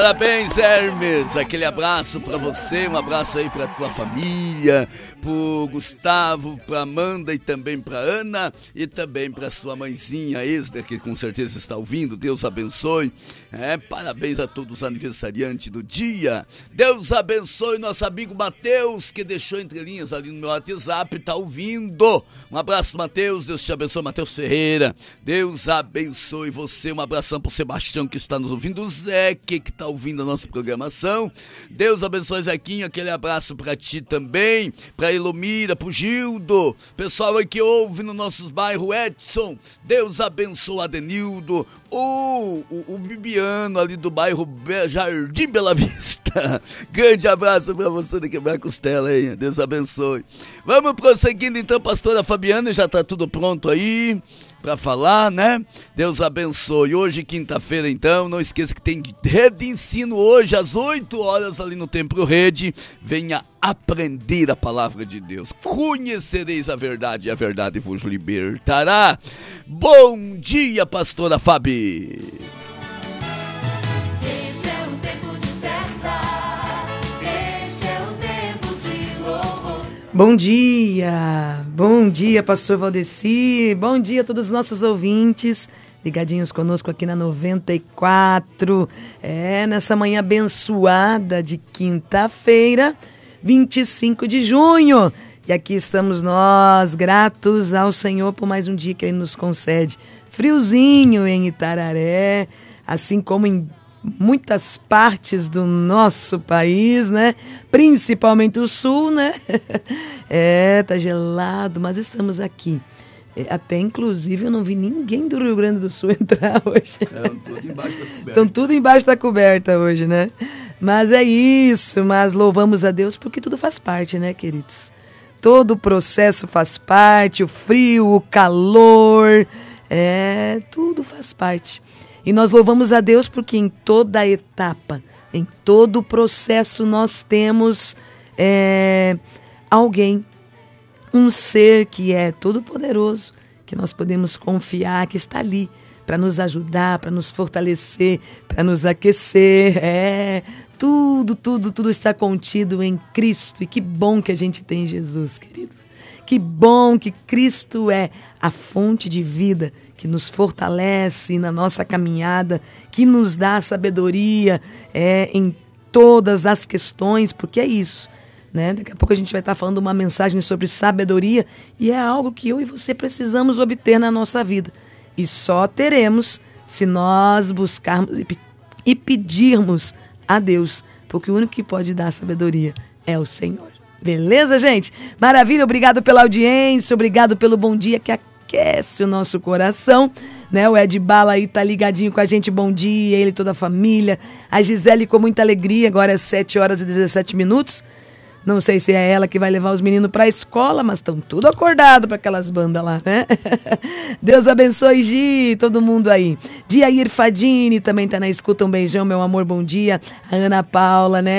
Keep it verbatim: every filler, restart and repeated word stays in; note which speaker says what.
Speaker 1: Parabéns, Hermes. Aquele abraço pra você, um abraço aí pra tua família, pro Gustavo, pra Amanda e também pra Ana e também pra sua mãezinha Esdra, que com certeza está ouvindo. Deus abençoe. É, parabéns a todos os aniversariantes do dia. Deus abençoe nosso amigo Mateus, que deixou entre linhas ali no meu WhatsApp, tá ouvindo. Um abraço, Mateus. Deus te abençoe, Mateus Ferreira. Deus abençoe você. Um abração pro Sebastião, que está nos ouvindo. O Zé, que que tá ouvindo a nossa programação. Deus abençoe, Zequinho. Aquele abraço pra ti também, pra Elomira, pro Gildo, pessoal aí que ouve nos nossos bairros. Edson, Deus abençoe Adenildo, o, o, o Bibiano ali do bairro Jardim Bela Vista. Grande abraço pra você de Quebrar Costela aí, Deus abençoe. Vamos prosseguindo então, pastora Fabiana, já tá tudo pronto aí para falar, né? Deus abençoe. Hoje, quinta-feira, então, não esqueça que tem Rede Ensino hoje, às oito horas, ali no Templo Rede. Venha aprender a palavra de Deus. Conhecereis a verdade e a verdade vos libertará. Bom dia, pastora Fabi.
Speaker 2: Bom dia, bom dia, pastor Valdeci, bom dia a todos os nossos ouvintes ligadinhos conosco aqui na noventa e quatro, é, nessa manhã abençoada de quinta-feira, vinte e cinco de junho, e aqui estamos nós, gratos ao Senhor por mais um dia que Ele nos concede, friozinho em Itararé, assim como em muitas partes do nosso país, né? Principalmente o sul, né? É, tá gelado, mas estamos aqui. É, até, inclusive, eu não vi ninguém do Rio Grande do Sul entrar hoje. Estão tudo embaixo da coberta. Estão tudo embaixo da coberta hoje, né? Mas é isso, mas louvamos a Deus porque tudo faz parte, né, queridos? Todo o processo faz parte, o frio, o calor, é, tudo faz parte. E nós louvamos a Deus porque em toda etapa, em todo o processo, nós temos é, alguém, um ser que é todo-poderoso, que nós podemos confiar, que está ali para nos ajudar, para nos fortalecer, para nos aquecer. É, tudo, tudo, tudo está contido em Cristo. E que bom que a gente tem Jesus, querido. Que bom que Cristo é a fonte de vida, que nos fortalece na nossa caminhada, que nos dá sabedoria é, em todas as questões, porque é isso, né? Daqui a pouco a gente vai estar falando uma mensagem sobre sabedoria e é algo que eu e você precisamos obter na nossa vida. E só teremos se nós buscarmos e, e pedirmos a Deus, porque o único que pode dar sabedoria é o Senhor. Beleza, gente? Maravilha, obrigado pela audiência, obrigado pelo bom dia que aquece o nosso coração, né? O Ed Bala aí tá ligadinho com a gente, bom dia, ele e toda a família. A Gisele com muita alegria, agora é sete horas e dezessete minutos. Não sei se é ela que vai levar os meninos pra escola, mas estão tudo acordado para aquelas bandas lá, né? Deus abençoe, Gi, todo mundo aí. Diair Fadini também tá na escuta, um beijão, meu amor, bom dia. A Ana Paula, né?